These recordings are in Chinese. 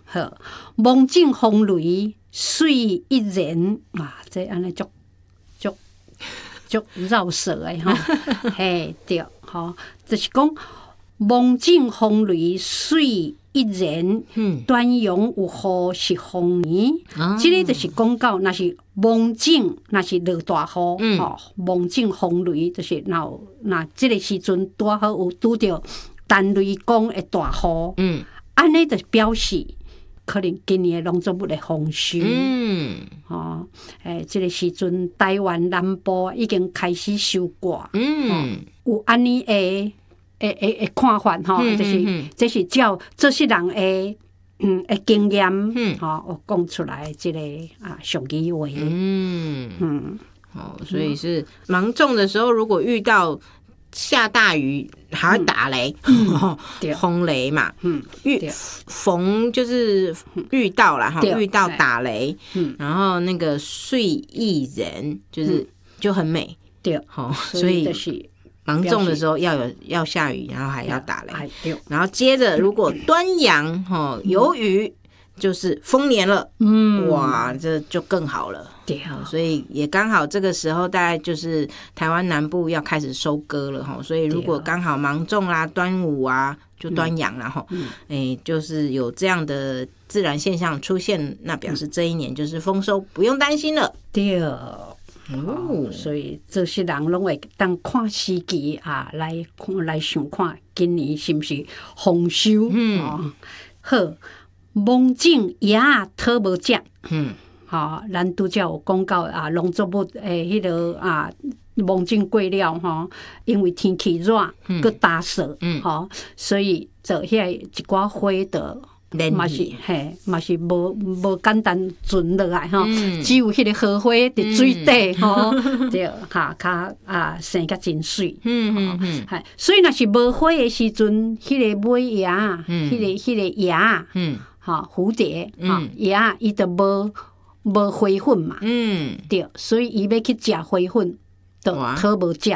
好，梦境风雷水一人啊，这安尼足绕舌的吼，嘿对，吼，就是讲梦境风雷水一人，端阳有雨是丰年，这个就是讲到那是梦境，那是落大雨，吼，梦境风雷就是那这个时阵拄好有拄着单雷公的大雨，安尼就表示可能今年的农作物的丰收，这个时阵台湾南部已经开始收割，有安尼的看法吼，这是照这些人的经验，我讲出来这个俗语话， 所以是芒种的时候，如果遇到下大雨还会打雷，轰雷嘛，逢就是遇到啦哈，遇到打雷，然后那个岁艺人就很美， 对， 所以芒种的时候要下雨，然后还要打雷，然后接着如果端阳有雨，就是丰年了，哇，这就更好了。对，所以也刚好这个时候，大概就是台湾南部要开始收割了哈。所以如果刚好芒种啦、端午啊，就端阳啦哈，就是有这样的自然现象出现，那表示这一年就是丰收，不用担心了。 对。所以这些人拢会当看时机来想看今年是不是丰收。好，梦境也讨无食。咱拄则有讲到农作物迄个梦境过了因为天气热，佮打扫，所以就遐一寡花的。嘛是无简单存落来只有迄个荷花伫水底对较生较真水，所以若是无花的时阵，迄个尾叶，迄个叶蝴蝶叶伊就无花粉嘛，对，所以伊要去食花粉，就讨无食。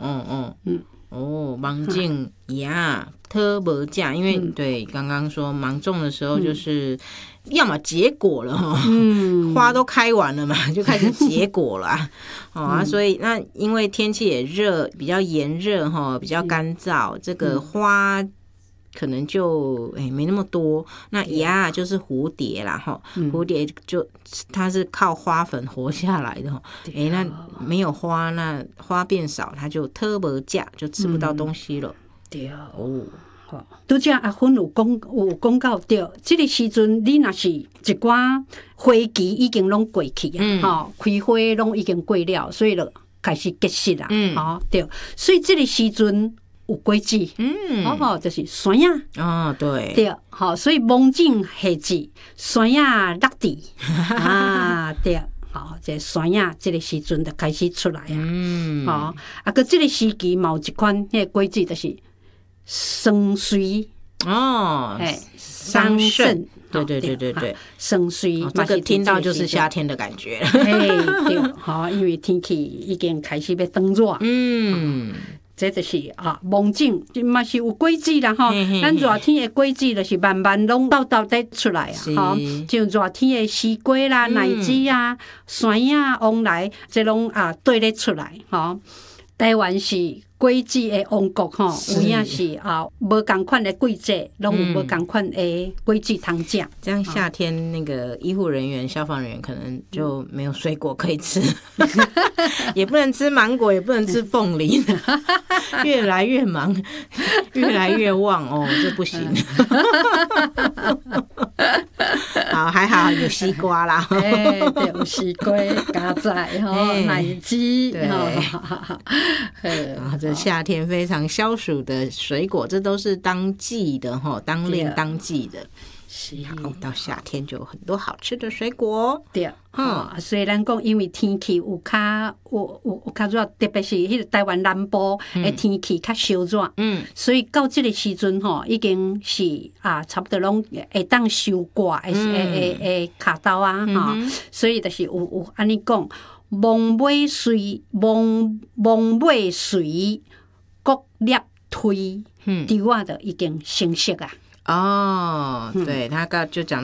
芒种叶特无价，因为对刚刚说芒种的时候，就是要么结果了花都开完了嘛，就开始结果了所以那因为天气也热，比较炎热比较干燥，这个花可能就没那么多。那芽就是蝴蝶啦蝴蝶就它是靠花粉活下来的那没有花，那花变少，它就特无价，就吃不到东西了。 对拄则阿芬有讲到对，这个时阵你若是一寡花期已经拢过去开花拢已经过了，所以就开始结实啦。对，所以这个时阵有果子，就是山野。 对， 对，所以梦境夏季，山野落地对。这山野这个时阵就开始出来个这个时期嘛有一款迄个果子就是桑水桑葚， 对， 桑水， 这个听到就是夏天的感觉。 对，因为天气已经开始要转热，这就是梦境嘛是有果子啦咱热天的果子就是慢慢拢倒在出来像热天的西瓜啦、奶子山野往来，这拢对咧出来台湾是果子的王国有影是无同款的季节，拢有无同款的果子通食。 这样夏天那个医护人员、消防人员可能就没有水果可以吃，也不能吃芒果，也不能吃凤梨，越来越忙，越来越旺这不行。好，还好有西瓜啦， 对，有西瓜、咖仔奶鸡， 这夏天非常消暑的水果，这都是当季的当令当季的。好，到夏天就有很多好吃的水果。 对，虽然讲因为天气有较热，特别是迄个台湾南部的天气较烧热，所以到这个时阵已经是差不多拢会当收割的卡刀所以就是有安尼讲，望尾随各粒推，稻就已经成熟对，他刚就讲